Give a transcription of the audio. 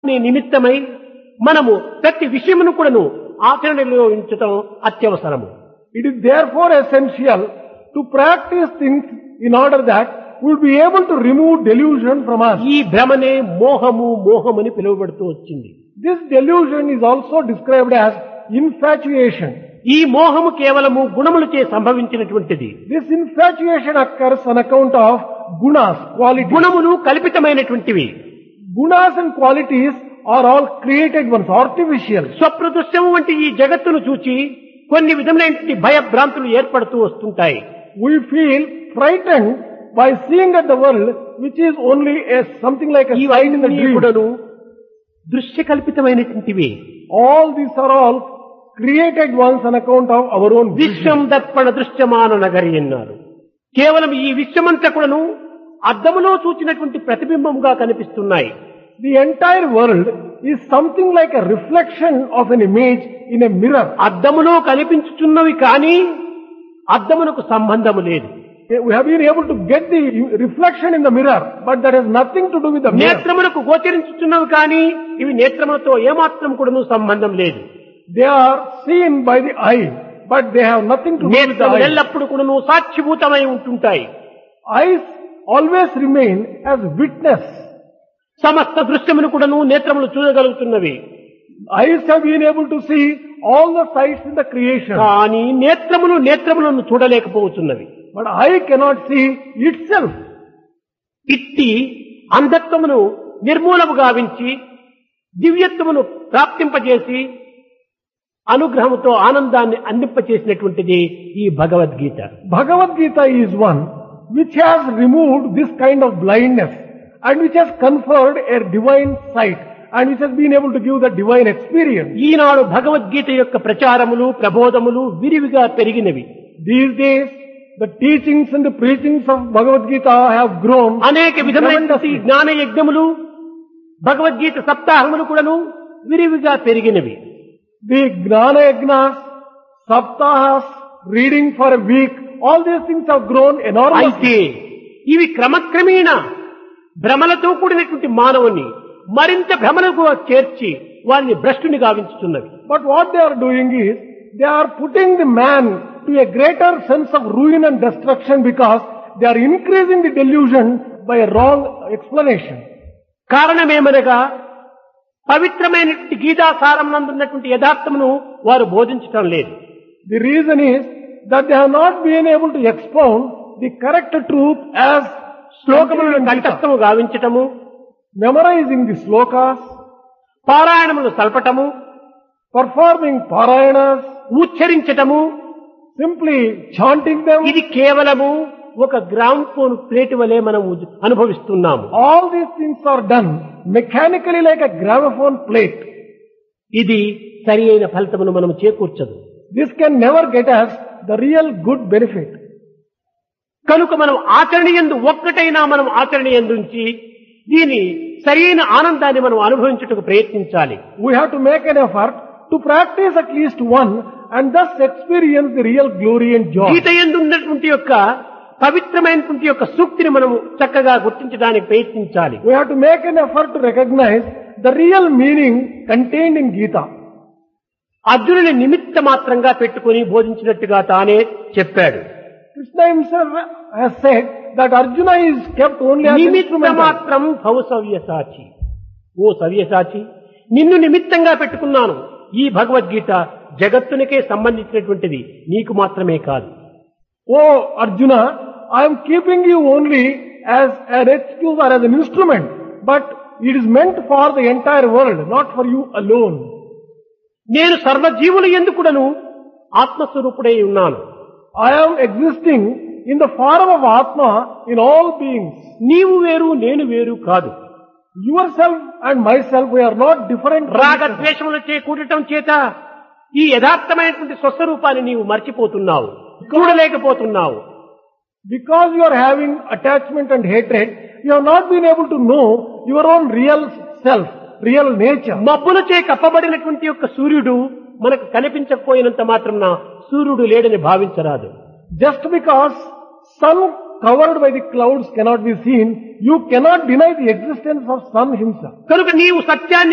నిమిత్తమై మనము ప్రతి విషయమును కూడాను ఆచరణలో ఉంచటం అత్యవసరము. It is therefore essential to practice things in order that we will be able to remove delusion from us. ఈ భ్రమనే మోహమని పిలువబడుతూ వచ్చింది. This delusion is also described as infatuation. ఈ మోహము కేవలము గుణములచే సంభవించినటువంటిది. This infatuation occurs on account of gunas, qualities. గుణములు కల్పితమైనటువంటివి. Gunas and qualities are all created ones, artificial. స్వప్రదృశ్యము వంటి ఈ జగత్తును చూచి కొన్ని విధములైన భయభ్రాంతులు ఏర్పడుతూ వస్తుంటాయి. We feel frightened by seeing at the world which is only something like a sight in the dream. కూడాను దృశ్య కల్పితమైనటువంటివి. All these are all created ones on account of our own Vishwam vision. Darpana దృశ్యమాన నగరి అన్నారు. కేవలం ఈ విశ్వమంతా కూడాను అద్దములో చూచినటువంటి ప్రతిబింబముగా కనిపిస్తున్నాయి. The entire world is something like a reflection of an image in a mirror. అద్దములో కనిపించుచున్నవి కానీ అద్దమునకు సంబంధము లేదు. We have been able to get the reflection in the mirror, but that has nothing to do with the mirror. నేత్రమునకు గోచరించుచున్నవి కానీ ఇవి నేత్రములతో ఏమాత్రం కూడాను సంబంధం లేదు. They are seen by the eye, but they have nothing to do with the నేత్రములు eye. ఎల్లప్పుడు కూడాను సాక్షిభూతమై ఉంటుంటాయి. Eyes always remain as witness. సమస్త దృశ్యమును కూడాను నేత్రములు చూడగలుగుతున్నవి. Eyes have been able to see all the sights in the creation, కానీ నేత్రములను చూడలేకపోతున్నవి. but eye cannot see itself. ఇట్టి అంధత్వమును నిర్మూలము గావించి దివ్యత్వమును ప్రాప్తింపజేసి అనుగ్రహముతో ఆనందాన్ని అందింపచేసినటువంటిది ఈ Bhagavad Gita. Bhagavad Gita is one which has removed this kind of blindness and which has conferred a divine sight and which has been able to give the divine experience. ఈనాడు భగవద్గీత యొక్క ప్రచారములు ప్రబోధములు విరివిగా పెరిగినవి. These days, the teachings and the preachings of Bhagavad Gita have grown. అనేక విధమైన జ్ఞాన యజ్ఞములు భగవద్గీత సప్తాహములు కూడాను విరివిగా పెరిగినవి. The Gnana Yajnas, Saptahas, reading for a week, all these things have grown enormously. అయితే ఇవి క్రమక్రమేణ భ్రమలతో కూడినటువంటి మానవుని మరింత భ్రమలకు చేర్చి వారిని భ్రష్టుని గావించుతున్నవి. But what they are doing is, they are putting the man to a greater sense of ruin and destruction because they are increasing the delusion by a wrong explanation. కారణమేమనగా పవిత్రమైనటువంటి గీతాసారం నందున్నటువంటి యథార్థమును వారు బోధించటం లేదు. The reason is that they have not been able to expound the correct truth as శ్లోకములను కంఠస్థము గావించటము, memorizing the slokas, పారాయణములు సల్పటము, performing parayanas, ఉచ్చరించటము, simply chanting them. ఇది కేవలము ఒక gramophone plate వలె మనం అనుభవిస్తున్నాము. All these things are done mechanically like a gramophone plate. ఇది సరి అయిన ఫలితమును మనం చేకూర్చదు. This can never get us the real good benefit. కనుక మనం ఆచరణయందు ఒక్కటైనా మనం ఆచరణయందుంచి దీని సరైన ఆనందాన్ని మనం అనుభవించుటకు ప్రయత్నించాలి. We have to make an effort to practice at least one and thus experience the real glory and joy. గీత యందు ఉన్నటువంటి యొక్క పవిత్రమైనటువంటి యొక్క సూక్తిని మనము చక్కగా గుర్తించడానికి ప్రయత్నించాలి. We have to make an effort to recognize the real meaning contained in Gita. అర్జునుని నిమిత్త మాత్రంగా పెట్టుకుని బోధించినట్టుగా తానే చెప్పాడు. Krishna himself has said that Arjuna is kept only as an నిమిత్త instrument. మాత్రం భవ సవ్యసాచి. ఓ సవ్యసాచి, నిన్ను నిమిత్తంగా పెట్టుకున్నాను. ఈ భగవద్గీత జగత్తునికే సంబంధించినటువంటిది, నీకు మాత్రమే కాదు. Oh Arjuna, I am keeping you only as an excuse or as an instrument, but it is meant for the entire world, not for you alone. నేను సర్వజీవుల యందు కూడాను ఆత్మస్వరూపుడై ఉన్నాను. I am existing in the form of Atma in all beings. నీవు వేరు నేను వేరు కాదు. Yourself and myself, we are not different. రాగద్వేషములచే కూడటం చేత ఈ యథార్థమైనటువంటి స్వస్వరూపాన్ని నీవు మర్చిపోతున్నావు, చూడలేకపోతున్నావు. Because you are having attachment and hatred, you have not been able to know your own real self, real nature. మబ్బులచే కప్పబడినటువంటి యొక్క సూర్యుడు మనకు కనిపించకపోయినంత మాత్రాన సూర్యుడు లేడని భావించరాదు. Just because sun covered by the clouds cannot be seen, you cannot deny the existence of sun himself. కనుక నీవు సత్యాన్ని